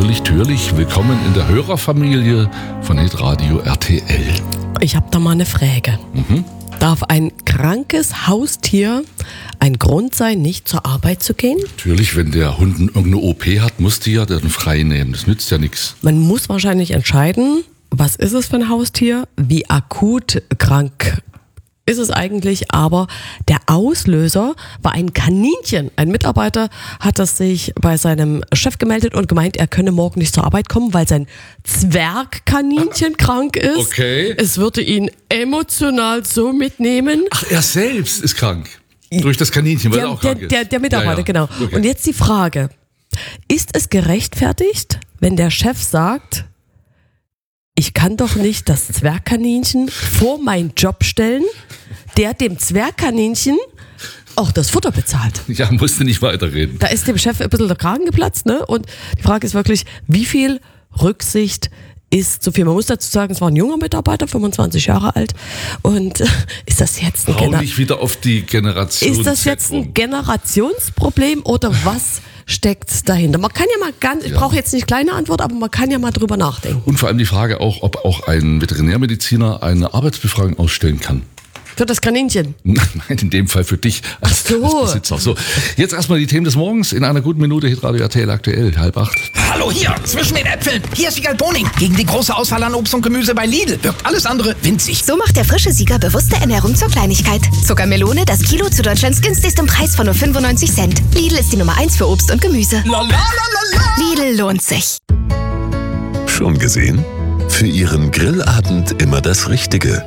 Türlich. Willkommen in der Hörerfamilie von Hitradio RTL. Ich habe da mal eine Frage. Darf ein krankes Haustier ein Grund sein, nicht zur Arbeit zu gehen? Natürlich, wenn der Hund irgendeine OP hat, muss die ja dann frei nehmen. Das nützt ja nichts. Man muss wahrscheinlich entscheiden, was ist es für ein Haustier, wie akut krank ist es eigentlich, aber der Auslöser war ein Kaninchen. Ein Mitarbeiter hat es sich bei seinem Chef gemeldet und gemeint, er könne morgen nicht zur Arbeit kommen, weil sein Zwergkaninchen krank ist. Okay. Es würde ihn emotional so mitnehmen. Ach, er selbst ist krank. Durch das Kaninchen, weil er auch krank ist. Der Mitarbeiter, genau. Okay. Und jetzt die Frage, ist es gerechtfertigt, wenn der Chef sagt, ich kann doch nicht das Zwergkaninchen vor meinen Job stellen, der dem Zwergkaninchen auch das Futter bezahlt? Ja, musste nicht weiterreden. Da ist dem Chef ein bisschen der Kragen geplatzt, ne? Und die Frage ist wirklich, wie viel Rücksicht ist zu viel? Man muss dazu sagen, es war ein junger Mitarbeiter, 25 Jahre alt. Und ist das jetzt Hau nicht wieder auf die Generation. Ist das jetzt ein Generationsproblem oder was steckt dahinter? Man kann ja mal ich brauche jetzt nicht kleine Antwort, aber man kann ja mal drüber nachdenken. Und vor allem die Frage auch, ob auch ein Veterinärmediziner eine Arbeitsbefragung ausstellen kann. Für das Kaninchen. Nein, in dem Fall für dich als Besitzer. So, jetzt erstmal die Themen des Morgens in einer guten Minute. Hitradio RTL aktuell, 7:30. Hallo hier, zwischen den Äpfeln. Hier ist Siegal Boning. Gegen die große Auswahl an Obst und Gemüse bei Lidl wirkt alles andere winzig. So macht der frische Sieger bewusste Ernährung zur Kleinigkeit. Zuckermelone, das Kilo zu Deutschlands günstigstem Preis von nur 95 Cent. Lidl ist die Nummer 1 für Obst und Gemüse. La la la la la. Lidl lohnt sich. Schon gesehen? Für Ihren Grillabend immer das Richtige.